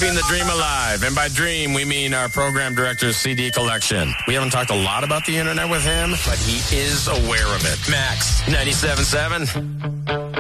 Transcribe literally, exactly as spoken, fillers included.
Keeping the dream alive. And by dream, we mean our program director's C D collection. We haven't talked a lot about the internet with him, but he is aware of it. Max, ninety-seven point seven.